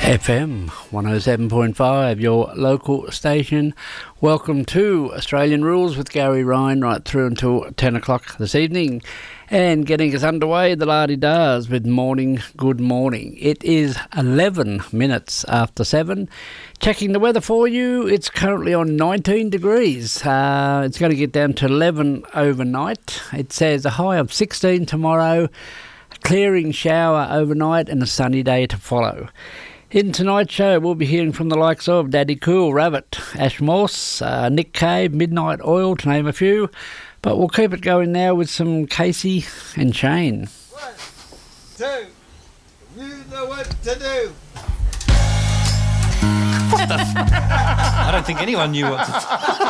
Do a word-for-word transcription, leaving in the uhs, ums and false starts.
F M one oh seven point five, your local station. Welcome to Australian Rules with Gary Ryan, right through until ten o'clock this evening. And getting us underway, the la-di-das with Morning Good Morning. It is eleven minutes after seven. Checking the weather for you, it's currently on nineteen degrees. Uh, it's going to get down to eleven overnight. It says a high of sixteen tomorrow, a clearing shower overnight and a sunny day to follow. In tonight's show, we'll be hearing from the likes of Daddy Cool, Rabbit, Ash Morse, uh, Nick Cave, Midnight Oil, to name a few. But we'll keep it going now with some Casey and Shane. One, two, you know what to do. What the f- I don't think anyone knew what to do.